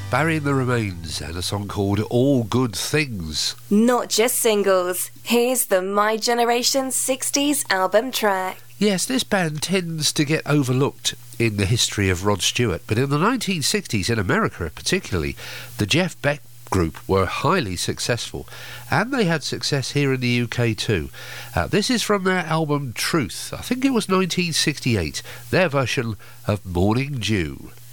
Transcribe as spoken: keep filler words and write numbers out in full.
Barry and the Remains and a song called All Good Things. Not just singles. Here's the My Generation sixties album track. Yes, this band tends to get overlooked in the history of Rod Stewart, but in the nineteen sixties, in America particularly, the Jeff Beck group were highly successful, and they had success here in the U K too. Uh, this is from their album Truth. I think it was nineteen sixty-eight, their version of Morning Dew.